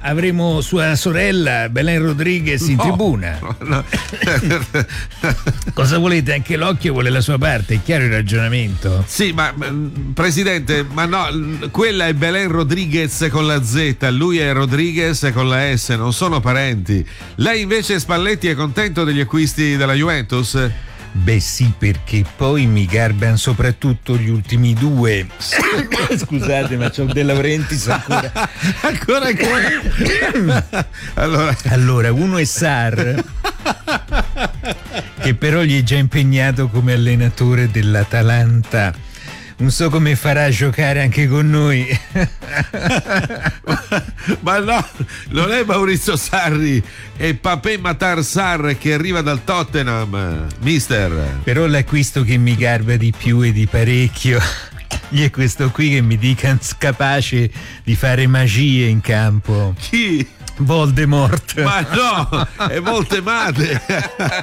avremo sua sorella Belen Rodriguez in tribuna. No. Cosa volete? Anche l'occhio vuole la sua parte, è chiaro il ragionamento. Sì, ma Presidente, ma no, quella è Belen Rodriguez con la Z, lui è Rodriguez con la S, non sono parenti. Lei invece, Spalletti, è contento degli acquisti della Juventus? Beh sì, perché poi mi garbano soprattutto gli ultimi due. Scusate, ma c'ho De Laurentiis ancora. Allora, uno è Sarr, che però gli è già impegnato come allenatore dell'Atalanta. Non so come farà a giocare anche con noi. Ma no, non è Maurizio Sarri, è Papé Matar Sarr che arriva dal Tottenham, mister. Però l'acquisto che mi garba di più e di parecchio gli è questo qui che mi dica capace di fare magie in campo. Chi? Voldemort. Ma no, è Voltemate.